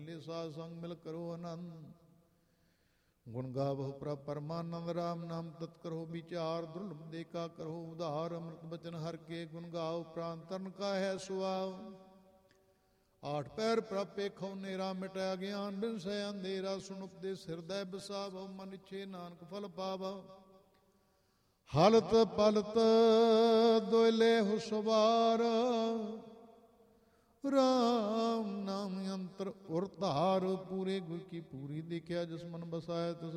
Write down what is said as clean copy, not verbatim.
ਸਹੇਲੇ ਸਾਧ ਸੰਗ ਮਿਲ ਕਰੋ ਆਨੰਦ। ਗੁਣ ਗਾਵਹੁ ਪ੍ਰਭ ਪਰਮਾਨੰਦ, ਰਾਮ ਨਾਮ ਤਤ ਕਰੋ ਵਿਚਾਰ। ਦੁਰਲਭ ਦੇਖਾ ਕਰੋ ਉਧਾਰ, ਅੰਮ੍ਰਿਤ ਬਚਨ ਹਰ ਕੇ ਗੁਣ ਗਾਓ। ਪ੍ਰਾਨ ਤਰਨ ਕਾ ਹੈ ਸੁਆਵ, ਆਠ ਪੈਰ ਪ੍ਰਭ ਪੇਖੋ ਨੇਰਾ। ਮਿਟਿਆ ਗਿਆਨ ਬਿਨ ਸੈ ਅੰਧੇਰਾ, ਸੁਣ ਉਪਦੇਸ ਹਿਰਦੈ ਬਸਾਵਹੁ। ਮਨ ਇੱਛੇ ਨਾਨਕ ਫਲ ਪਾਵਹੁ, ਹਲਤ ਪਲਤ ਦੋਇਲੇ ਹੁ ਸਵਾਰ। ਰਾਮ ਨਾਮ ਅੰਤਰ ਉਰ ਧਾਰ, ਪੂਰੇ ਗੁਰ ਕੀ ਪੂਰੀ ਦੇਖਿਆ। ਜਿਸ ਮਨ ਬਸਾਇਆ ਤਿਸ